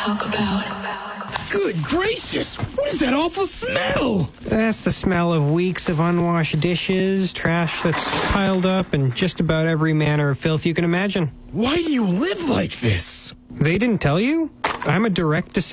talk about. Good gracious! What is that awful smell? That's the smell of weeks of unwashed dishes, trash that's piled up, and just about every manner of filth you can imagine. Why do you live like this? They didn't tell you? I'm a direct descendant